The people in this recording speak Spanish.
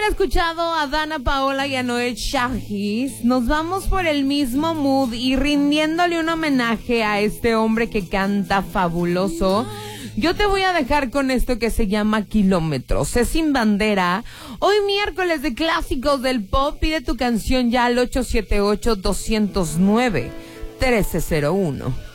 haber escuchado a Dana Paola y a Noel Shahis, nos vamos por el mismo mood y rindiéndole un homenaje a este hombre que canta fabuloso. Yo te voy a dejar con esto que se llama Kilómetros. Es Sin Bandera. Hoy miércoles de clásicos del pop. Pide tu canción ya al 878-209-1301.